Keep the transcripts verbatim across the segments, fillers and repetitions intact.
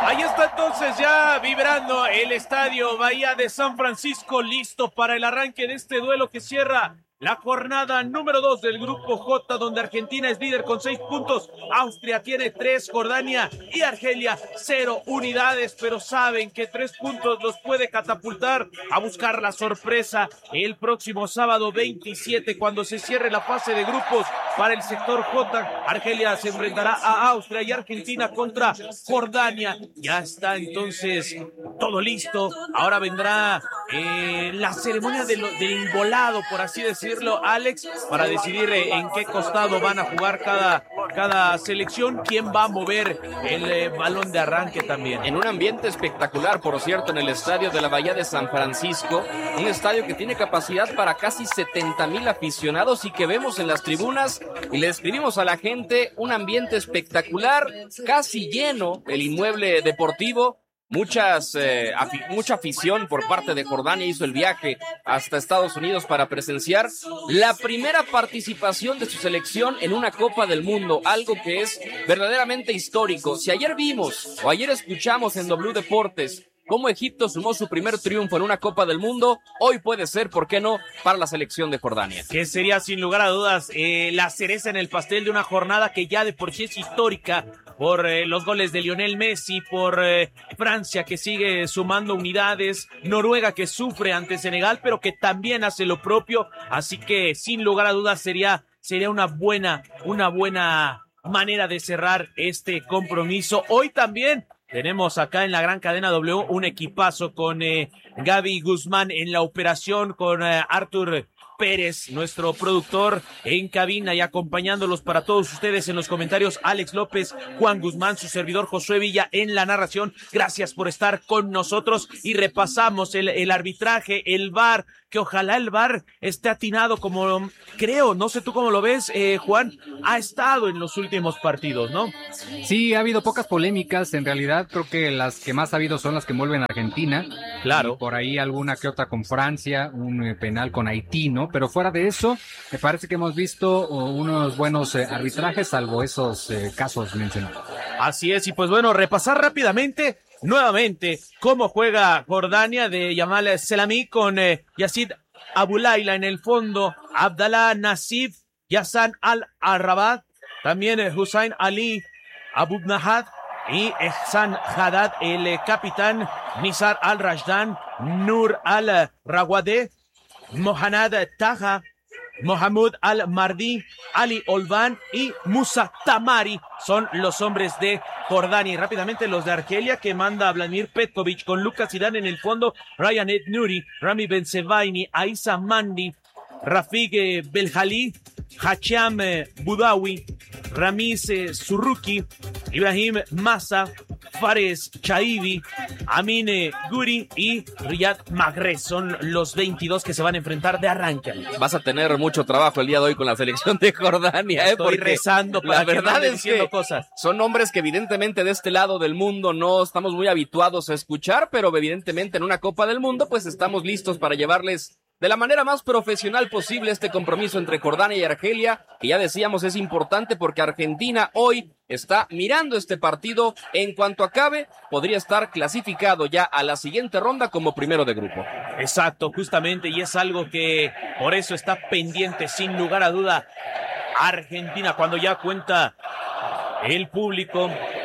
Ahí está entonces ya vibrando el estadio Bahía de San Francisco, listo para el arranque de este duelo que cierra la jornada número dos del Grupo J, donde Argentina es líder con seis puntos, Austria tiene tres, Jordania y Argelia cero unidades, pero saben que tres puntos los puede catapultar a buscar la sorpresa el próximo sábado veintisiete, cuando se cierre la fase de grupos para el sector J. Argelia se enfrentará a Austria y Argentina contra Jordania. Ya está entonces todo listo. Ahora vendrá eh, la ceremonia de lo, del volado, por así decirlo, Alex, para decidir eh, en qué costado van a jugar cada, cada selección, quién va a mover el eh, balón de arranque también. En un ambiente espectacular, por cierto, en el estadio de la Bahía de San Francisco, un estadio que tiene capacidad para casi setenta mil aficionados y que vemos en las tribunas y le describimos a la gente un ambiente espectacular, casi lleno el inmueble deportivo. Muchas, eh, afi- mucha afición por parte de Jordania hizo el viaje hasta Estados Unidos para presenciar la primera participación de su selección en una Copa del Mundo, algo que es verdaderamente histórico. Si ayer vimos o ayer escuchamos en W Deportes cómo Egipto sumó su primer triunfo en una Copa del Mundo, hoy puede ser, ¿por qué no?, para la selección de Jordania. Que sería sin lugar a dudas eh, la cereza en el pastel de una jornada que ya de por sí es histórica por eh, los goles de Lionel Messi, por eh, Francia que sigue sumando unidades, Noruega que sufre ante Senegal pero que también hace lo propio, así que sin lugar a dudas sería, sería una buena, una buena manera de cerrar este compromiso. Hoy también tenemos acá en la gran cadena W un equipazo con eh, Gaby Guzmán en la operación, con eh, Artur Pérez, nuestro productor en cabina y acompañándolos para todos ustedes en los comentarios, Alex López, Juan Guzmán, su servidor Josué Villa en la narración. Gracias por estar con nosotros y repasamos el, el arbitraje, el V A R, que ojalá el V A R esté atinado como creo, no sé tú cómo lo ves, eh, Juan, ha estado en los últimos partidos, ¿no? Sí, ha habido pocas polémicas, en realidad creo que las que más ha habido son las que envuelven a Argentina. Claro. Y por ahí alguna que otra con Francia, un eh, penal con Haití, ¿no? Pero fuera de eso, me parece que hemos visto oh, unos buenos eh, arbitrajes, salvo esos eh, casos mencionados. Así es, y pues bueno, repasar rápidamente nuevamente cómo juega Jordania de Yamal Selami con eh, Yacid Abulaila en el fondo, Abdallah Nassif, Yassan Al-Arrabat, también eh, Hussein Ali Abubnahad y Ehsan Haddad, el eh, capitán, Nizar Al-Rajdan, Nur Al-Rawade, Mohanad Taha, Mohamed Al-Mardi, Ali Olban y Musa Tamari son los hombres de Jordania. Y rápidamente los de Argelia, que manda a Vladimir Petkovic con Lucas Zidane en el fondo, Ryan Ed Nuri, Rami Bensebaini, Aisa Mandi, Rafig Belhali, Hacham Budawi, Ramiz Surruki, Ibrahim Massa, Fares Chaibi, Amine Guri y Riyad Mahrez. Son los veintidós que se van a enfrentar de arranque. Vas a tener mucho trabajo el día de hoy con la selección de Jordania, ¿eh? Estoy Porque rezando para la que verdad no anden es diciendo que cosas. son nombres que evidentemente de este lado del mundo no estamos muy habituados a escuchar, pero evidentemente en una Copa del Mundo pues estamos listos para llevarles de la manera más profesional posible este compromiso entre Jordania y Argelia, que ya decíamos es importante porque Argentina hoy está mirando este partido. En cuanto acabe, podría estar clasificado ya a la siguiente ronda como primero de grupo. Exacto, justamente, y es algo que por eso está pendiente, sin lugar a duda, Argentina, cuando ya cuenta el público.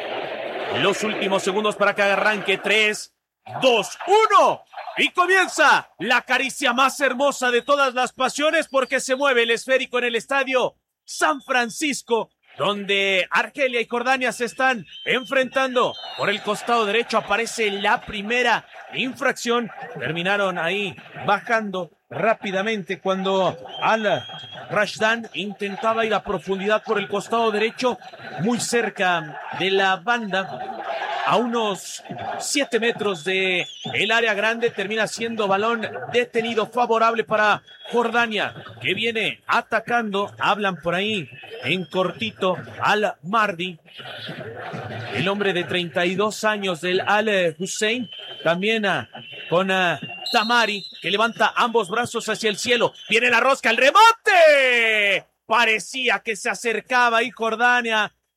Los últimos segundos para que arranque. Tres, dos, uno. Y comienza la caricia más hermosa de todas las pasiones, porque se mueve el esférico en el estadio San Francisco, donde Argelia y Jordania se están enfrentando. Por el costado derecho aparece la primera infracción. Terminaron ahí bajando rápidamente cuando Al-Rajdan intentaba ir a profundidad por el costado derecho, muy cerca de la banda, a unos siete metros de el área grande. Termina siendo balón detenido favorable para Jordania, que viene atacando. Hablan por ahí en cortito Al-Mardi, el hombre de treinta y dos años del Al-Hussein, también uh, con uh, Tamari, que levanta ambos brazos hacia el cielo. Viene la rosca, el rebote. Parecía que se acercaba ahí Jordania,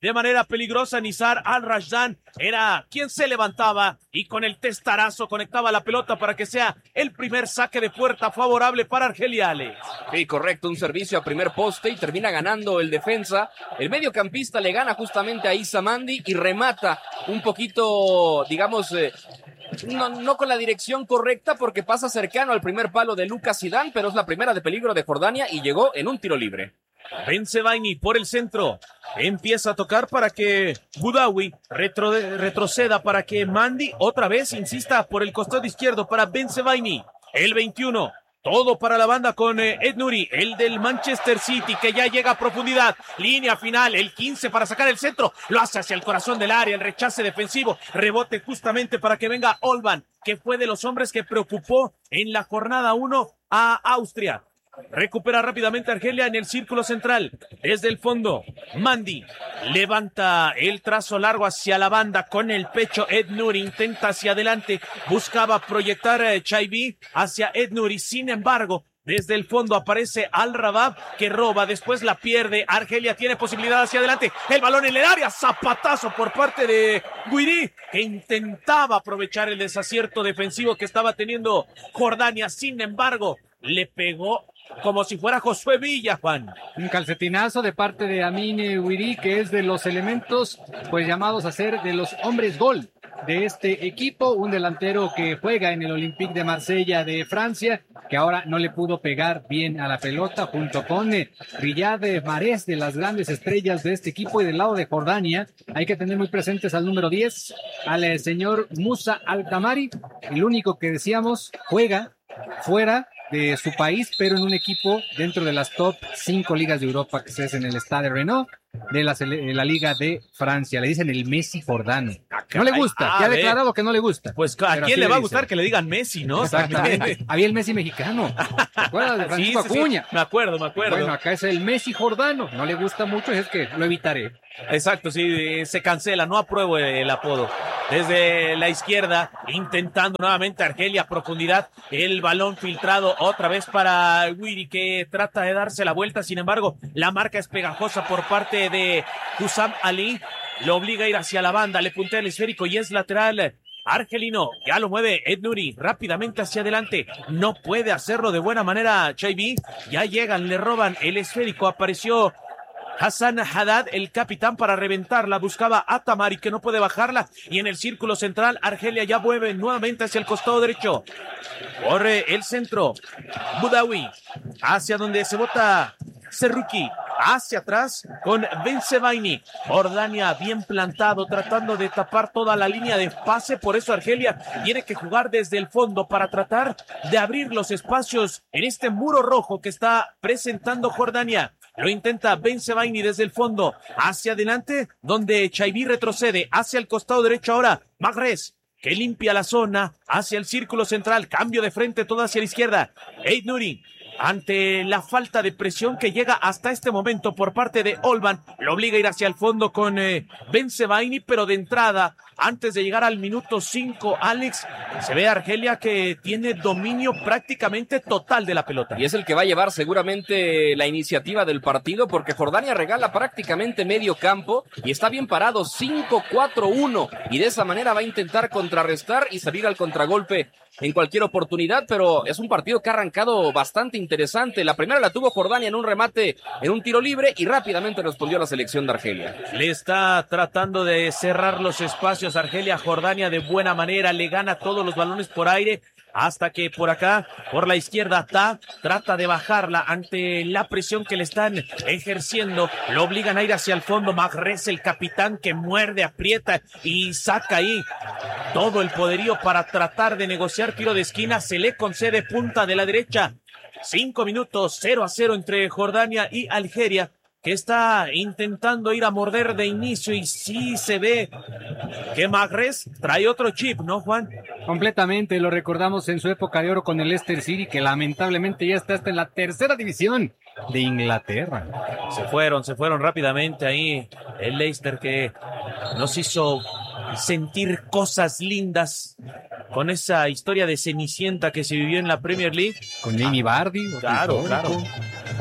de manera peligrosa. Nizar Al-Rashdan era quien se levantaba y con el testarazo conectaba la pelota para que sea el primer saque de puerta favorable para Argelia, Alex. Sí, correcto, un servicio a primer poste y termina ganando el defensa. El mediocampista le gana justamente a Issa Mandi y remata un poquito, digamos, eh, no, no con la dirección correcta porque pasa cercano al primer palo de Lucas Zidane, pero es la primera de peligro de Jordania y llegó en un tiro libre. Bensebaini por el centro, empieza a tocar para que Boudaoui retro, retroceda, para que Mandi otra vez insista por el costado izquierdo para Bensebaini. El veintiuno, todo para la banda con eh, Ed Nuri, el del Manchester City, que ya llega a profundidad, línea final, el quince para sacar el centro, lo hace hacia el corazón del área, el rechace defensivo, rebote justamente para que venga Olban, que fue de los hombres que preocupó en la jornada uno a Austria. Recupera rápidamente Argelia en el círculo central. Desde el fondo, Mandi levanta el trazo largo hacia la banda con el pecho. Ed Nuri intenta hacia adelante. Buscaba proyectar a Chaibi hacia Ed Nuri. Sin embargo, desde el fondo aparece Al-Rabab que roba, después la pierde. Argelia tiene posibilidad hacia adelante. El balón en el área, zapatazo por parte de Guiri, que intentaba aprovechar el desacierto defensivo que estaba teniendo Jordania. Sin embargo, le pegó como si fuera Josué Villa, Juan. Un calcetinazo de parte de Amine Guiri, que es de los elementos pues llamados a ser de los hombres gol de este equipo, un delantero que juega en el Olympique de Marsella de Francia, que ahora no le pudo pegar bien a la pelota, junto con eh, Riyad Mahrez, de las grandes estrellas de este equipo. Y del lado de Jordania hay que tener muy presentes al número diez, al eh, señor Musa Al-Tamari, el único que decíamos juega fuera de su país, pero en un equipo dentro de las top cinco ligas de Europa, que es en el Stade Rennais de la, de la Liga de Francia. Le dicen el Messi jordano. No le gusta, ya ha declarado que no le gusta. Pues a quién le va a gustar que le digan Messi, ¿no? Exactamente. Había el Messi mexicano. ¿Te acuerdas de Francisco sí, sí, Acuña? Sí. Me acuerdo, me acuerdo. Bueno, acá es el Messi jordano. No le gusta mucho, es que lo evitaré. Exacto, sí, se cancela, no apruebo el apodo. Desde la izquierda, intentando nuevamente Argelia, profundidad, el balón filtrado otra vez para Guiri, que trata de darse la vuelta. Sin embargo, la marca es pegajosa por parte de Hussam Ali, lo obliga a ir hacia la banda, le puntea el esférico y es lateral argelino. Ya lo mueve Ed Nuri rápidamente hacia adelante, no puede hacerlo de buena manera Chaibi, ya llegan, le roban el esférico. Apareció Hassan Haddad, el capitán, para reventarla, buscaba a Tamari, que no puede bajarla, y en el círculo central Argelia ya mueve nuevamente hacia el costado derecho, corre el centro, Boudaoui hacia donde se bota Serruki, hacia atrás con Bensebaini. Jordania bien plantado, tratando de tapar toda la línea de pase. Por eso Argelia tiene que jugar desde el fondo para tratar de abrir los espacios en este muro rojo que está presentando Jordania. Lo intenta Bensebaini desde el fondo, hacia adelante, donde Chaibi retrocede, hacia el costado derecho ahora, Mahrez, que limpia la zona, hacia el círculo central, cambio de frente, todo hacia la izquierda, Ed Nuri, ante la falta de presión que llega hasta este momento por parte de Olban, lo obliga a ir hacia el fondo con eh, Bensebaini, pero de entrada, antes de llegar al minuto cinco, Alex, se ve a Argelia que tiene dominio prácticamente total de la pelota. Y es el que va a llevar seguramente la iniciativa del partido, porque Jordania regala prácticamente medio campo y está bien parado, cinco cuatro uno, y de esa manera va a intentar contrarrestar y salir al contragolpe en cualquier oportunidad, pero es un partido que ha arrancado bastante interesante. La primera la tuvo Jordania en un remate, en un tiro libre, y rápidamente respondió la selección de Argelia. Le está tratando de cerrar los espacios Argelia. Jordania de buena manera le gana todos los balones por aire, hasta que por acá, por la izquierda, Ta trata de bajarla ante la presión que le están ejerciendo. Lo obligan a ir hacia el fondo. Mahrez, el capitán, que muerde, aprieta y saca ahí todo el poderío para tratar de negociar tiro de esquina. Se le concede punta de la derecha. Cinco minutos, cero a cero entre Jordania y Algeria, que está intentando ir a morder de inicio, y sí se ve que Mahrez trae otro chip, ¿no, Juan? Completamente, lo recordamos en su época de oro con el Leicester City, que lamentablemente ya está hasta en la tercera división de Inglaterra. Se fueron, se fueron rápidamente ahí el Leicester, que nos hizo sentir cosas lindas con esa historia de Cenicienta que se vivió en la Premier League. Con Jamie Vardy. Claro, claro.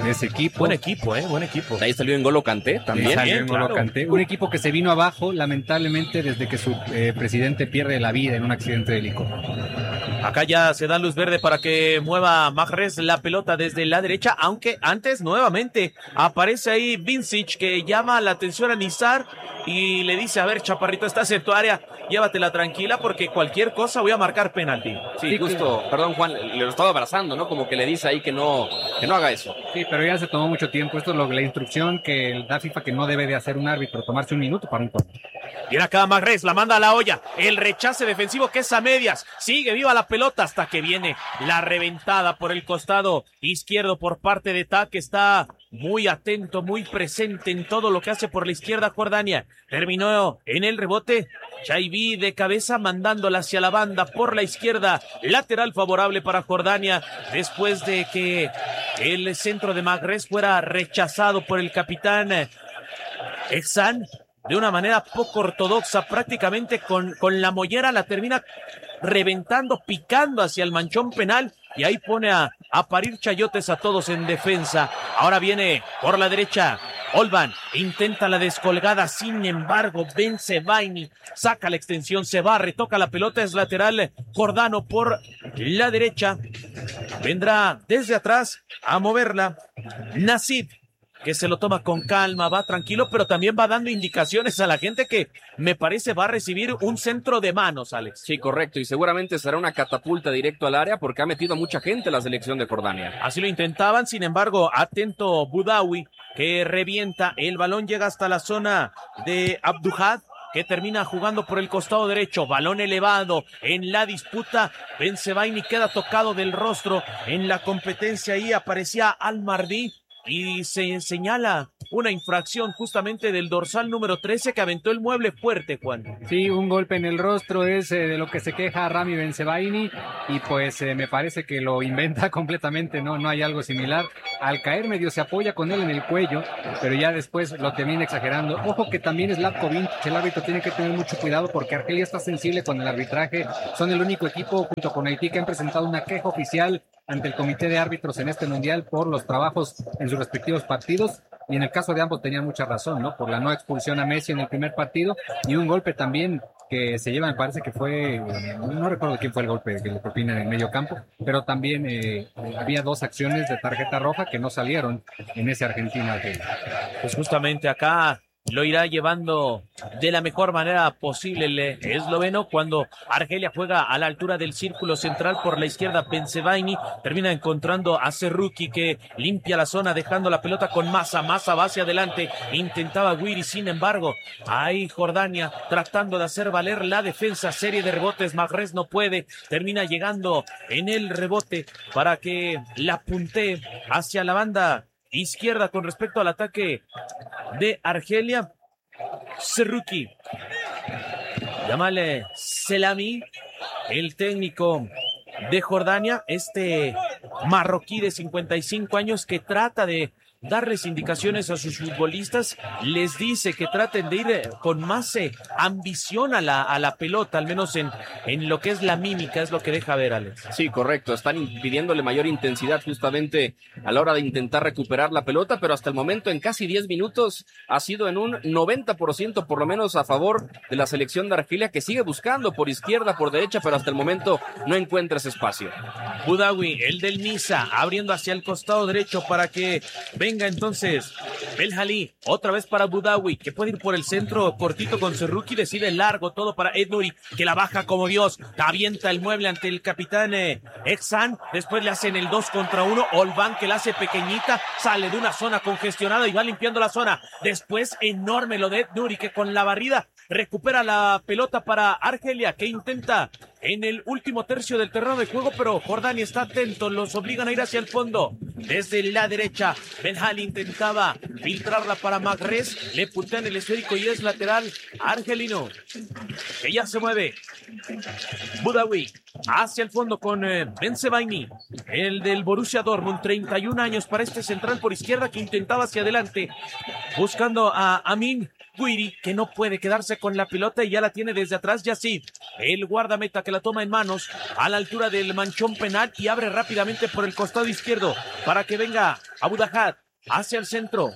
de ese equipo. Buen equipo, eh, buen equipo. Ahí salió N'Golo Kanté también. Salió bien, N'Golo claro. Kanté. Un equipo que se vino abajo, lamentablemente, desde que su eh, presidente pierde la vida en un accidente de helicóptero. Acá ya se da luz verde para que mueva Mahrez la pelota desde la derecha, aunque antes nuevamente aparece ahí Vincic que llama la atención a Nizar y le dice, a ver, chaparrito, estás en tu área, llévatela tranquila porque cualquier cosa voy a marcar penalti. Sí, justo, perdón Juan, le lo estaba abrazando, ¿no? Como que le dice ahí que no, que no haga eso. Sí, pero ya se tomó mucho tiempo. Esto es lo, la instrucción que da FIFA que no debe de hacer un árbitro, tomarse un minuto para un corte. Viene acá Mahrez, la manda a la olla, el rechace defensivo que es a medias, sigue viva la pelota hasta que viene la reventada por el costado izquierdo por parte de Ta, que está muy atento, muy presente en todo lo que hace por la izquierda Jordania. Terminó en el rebote, Chaibi de cabeza mandándola hacia la banda por la izquierda, lateral favorable para Jordania, después de que el centro de Mahrez fuera rechazado por el capitán Exan. De una manera poco ortodoxa, prácticamente con, con la mollera la termina reventando, picando hacia el manchón penal y ahí pone a, a parir chayotes a todos en defensa. Ahora viene por la derecha Olban, intenta la descolgada, sin embargo Bensebaini saca la extensión, se va, retoca la pelota, es lateral Jordano por la derecha, vendrá desde atrás a moverla Nassib, que se lo toma con calma, va tranquilo, pero también va dando indicaciones a la gente que me parece va a recibir un centro de manos, Alex. Sí, correcto, y seguramente será una catapulta directo al área porque ha metido a mucha gente la selección de Jordania. Así lo intentaban, sin embargo, atento Boudaoui, que revienta, el balón llega hasta la zona de Abduhad, que termina jugando por el costado derecho, balón elevado en la disputa, Bensebaini queda tocado del rostro en la competencia, ahí aparecía Al-Mardi, y se señala una infracción justamente del dorsal número trece que aventó el mueble fuerte, Juan. Sí, un golpe en el rostro es eh, de lo que se queja Rami Bensebaini y pues eh, me parece que lo inventa completamente, no no hay algo similar. Al caer medio se apoya con él en el cuello, pero ya después lo termina exagerando. Ojo que también Zlatko Vincic, el árbitro tiene que tener mucho cuidado porque Argelia está sensible con el arbitraje. Son el único equipo junto con Haití que han presentado una queja oficial ante el comité de árbitros en este mundial por los trabajos en sus respectivos partidos, y en el caso de ambos tenían mucha razón, ¿no? Por la no expulsión a Messi en el primer partido y un golpe también que se lleva, me parece que fue, no recuerdo quién fue el golpe que le propina en el medio campo, pero también eh, había dos acciones de tarjeta roja que no salieron en ese Argentina. Pues justamente acá lo irá llevando de la mejor manera posible el esloveno cuando Argelia juega a la altura del círculo central por la izquierda. Bensebaini termina encontrando a Serruki que limpia la zona dejando la pelota con Massa, Massa va hacia adelante, intentaba Guiri, sin embargo ahí Jordania tratando de hacer valer la defensa, serie de rebotes, Mahrez no puede, termina llegando en el rebote para que la puntee hacia la banda izquierda con respecto al ataque de Argelia. Serruki, Jamal Selami, el técnico de Jordania, este marroquí de cincuenta y cinco años que trata de darles indicaciones a sus futbolistas, les dice que traten de ir con más eh, ambición a la, a la pelota, al menos en, en lo que es la mímica, es lo que deja ver, Alex. Sí, correcto, están pidiéndole mayor intensidad justamente a la hora de intentar recuperar la pelota, pero hasta el momento en casi diez minutos ha sido en un noventa por ciento por lo menos a favor de la selección de Argelia, que sigue buscando por izquierda, por derecha, pero hasta el momento no encuentra ese espacio. Boudaoui, el del Niza, abriendo hacia el costado derecho para que venga entonces Belhali, otra vez para Boudaoui, que puede ir por el centro cortito con Serruki, decide largo todo para Ed Nuri, que la baja como Dios, avienta el mueble ante el capitán eh, Exan, después le hacen el dos contra uno, Olban que la hace pequeñita, sale de una zona congestionada y va limpiando la zona, después enorme lo de Ed Nuri, que con la barrida recupera la pelota para Argelia, que intenta en el último tercio del terreno de juego, pero Jordania está atento, los obligan a ir hacia el fondo. Desde la derecha, Belhali intentaba filtrarla para Mahrez, le putean el esférico y es lateral argelino, que ya se mueve. Boudaoui hacia el fondo con eh, Bensebaini, el del Borussia Dortmund, treinta y un años para este central por izquierda que intentaba hacia adelante, buscando a Amin Guiri, que no puede quedarse con la pelota y ya la tiene desde atrás Yacid. el guardameta que la toma en manos a la altura del manchón penal y abre rápidamente por el costado izquierdo para que venga Abudajad hacia el centro.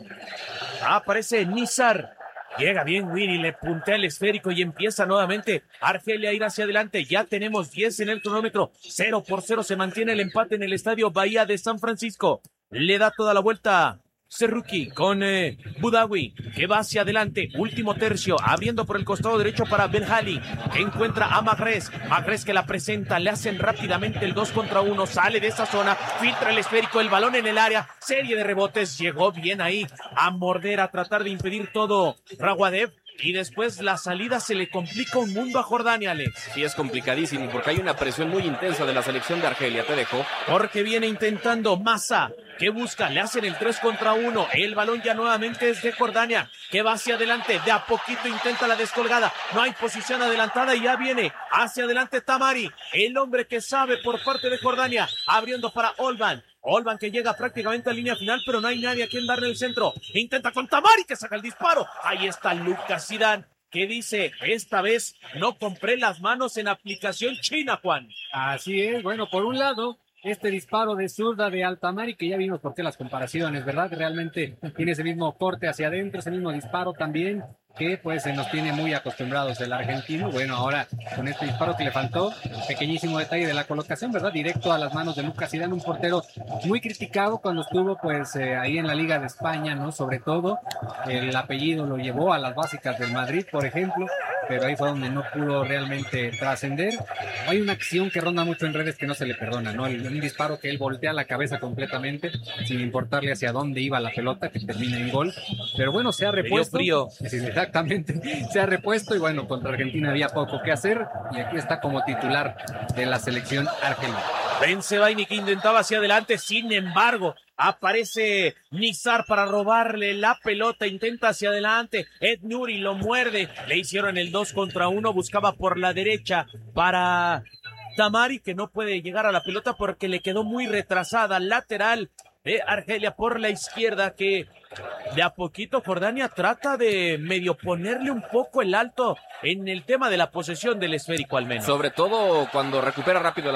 Aparece Nizar. Llega bien Wiri, le puntea el esférico y empieza nuevamente Argelia a ir hacia adelante. Ya tenemos diez en el cronómetro. cero por cero se mantiene el empate en el estadio Bahía de San Francisco. Le da toda la vuelta Serruki con eh, Budawi, que va hacia adelante. Último tercio, abriendo por el costado derecho para Benhali, que encuentra a Magrez. Magrez que la presenta, le hacen rápidamente el dos contra uno. Sale de esa zona, filtra el esférico, el balón en el área. Serie de rebotes, llegó bien ahí a morder, a tratar de impedir todo Rawadev. Y después la salida se le complica un mundo a Jordania, Alex. Sí, es complicadísimo porque hay una presión muy intensa de la selección de Argelia, te dejo. Porque viene intentando Massa, que busca, le hacen el tres contra uno. El balón ya nuevamente es de Jordania, que va hacia adelante, de a poquito intenta la descolgada. No hay posición adelantada y ya viene hacia adelante Tamari, el hombre que sabe por parte de Jordania, abriendo para Olban. Olban que llega prácticamente a línea final, pero no hay nadie a quien darle el centro. Intenta con Tamari, que saca el disparo. Ahí está Lucas Zidane, que dice, esta vez no compré las manos en aplicación china, Juan. Así es, bueno, por un lado, este disparo de zurda de Altamari, que ya vimos por qué las comparaciones, ¿verdad? Realmente tiene ese mismo corte hacia adentro, ese mismo disparo también, que pues se nos tiene muy acostumbrados el argentino. Bueno, ahora con este disparo que le faltó, pequeñísimo detalle de la colocación, ¿verdad? Directo a las manos de Lucas Zidane, un portero muy criticado cuando estuvo pues eh, ahí en la Liga de España, ¿no? Sobre todo, el apellido lo llevó a las básicas del Madrid, por ejemplo, pero ahí fue donde no pudo realmente trascender. Hay una acción que ronda mucho en redes que no se le perdona, ¿no? El, un disparo que él voltea la cabeza completamente, sin importarle hacia dónde iba la pelota, que termina en gol. Pero bueno, se ha repuesto. Frío. Sí, exactamente, se ha repuesto y bueno, contra Argentina había poco que hacer y aquí está como titular de la selección argentina. Bensebaini que intentaba hacia adelante, sin embargo, aparece Nizar para robarle la pelota, intenta hacia adelante, Ed Nuri lo muerde, le hicieron el dos contra uno, buscaba por la derecha para Tamari, que no puede llegar a la pelota porque le quedó muy retrasada, lateral de Argelia por la izquierda, que de a poquito Jordania trata de medio ponerle un poco el alto en el tema de la posesión del esférico al menos. Sobre todo cuando recupera rápido la